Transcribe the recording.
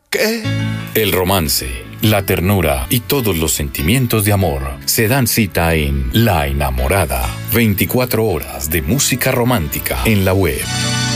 ¿Qué? El romance, la ternura y todos los sentimientos de amor se dan cita en La Enamorada. 24 horas de música romántica en la web.